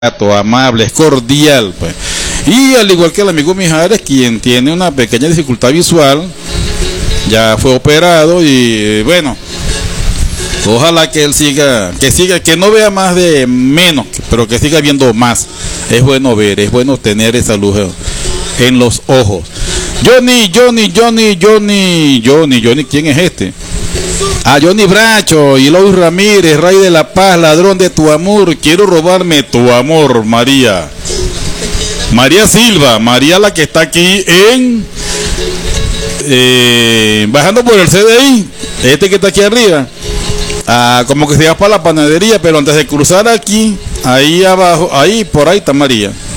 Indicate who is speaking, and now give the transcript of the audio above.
Speaker 1: amable, es cordial, pues. Y al igual que el amigo Mijares, quien tiene una pequeña dificultad visual, ya fue operado y bueno, ojalá que él siga, que no vea más de menos, pero que siga viendo más. Es bueno ver, es bueno tener esa luz en los ojos. Johnny, ¿quién es este? A Johnny Bracho y Lois Ramírez, Rey de la Paz, ladrón de tu amor, quiero robarme tu amor, María. María Silva, María la que está aquí en bajando por el CDI, este que está aquí arriba, como que se va para la panadería, pero antes de cruzar aquí, ahí abajo, ahí por ahí está María.